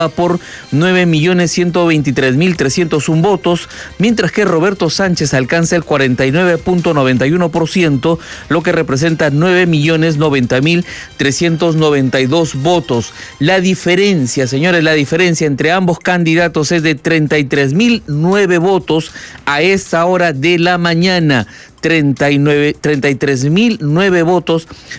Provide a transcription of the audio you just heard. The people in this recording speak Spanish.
por 9.123.301 votos, mientras que Roberto Sánchez alcanza el 49.91%, lo que representa 9.090.392 votos. La diferencia, señores, la diferencia entre ambos candidatos es de 33.009 votos a esta hora de la mañana. 33.009 votos